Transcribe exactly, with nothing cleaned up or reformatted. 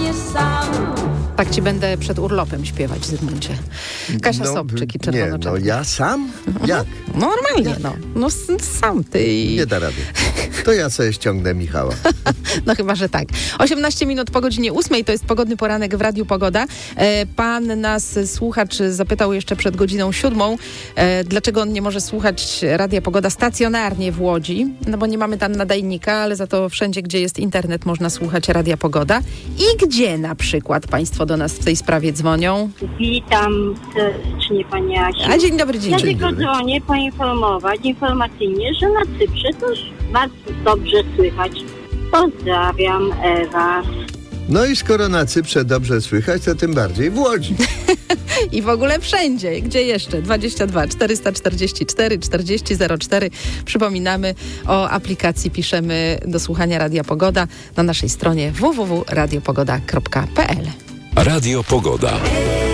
sam. Tak ci będę przed urlopem śpiewać, Zygmuncie. Kasia no, Sobczyk i Nie, Czerwono-Czarny. no ja sam? Jak? No normalnie, no. No s- sam ty i... Nie da rady. To ja sobie ściągnę Michała. No chyba, że tak. osiemnaście minut po godzinie ósmej, to jest pogodny poranek w Radiu Pogoda. E, pan nas, słuchacz, zapytał jeszcze przed godziną siódmą, e, dlaczego on nie może słuchać Radia Pogoda stacjonarnie w Łodzi, no bo nie mamy tam nadajnika, ale za to wszędzie, gdzie jest internet, można słuchać Radia Pogoda. I gdzie na przykład państwo do nas w tej sprawie dzwonią? Witam serdecznie Pani Asiu. A dzień dobry, dzień Ja dobry. tylko dzwonię poinformować informacyjnie, że na Cyprze to już bardzo dobrze słychać. Pozdrawiam, Ewa. No i skoro na Cyprze dobrze słychać, to tym bardziej w Łodzi. I w ogóle wszędzie. Gdzie jeszcze? dwadzieścia dwa czterysta czterdzieści cztery czterdzieści zero cztery. Przypominamy o aplikacji, piszemy do słuchania Radia Pogoda na naszej stronie w w w kropka radio pogoda kropka p l. Radio Pogoda.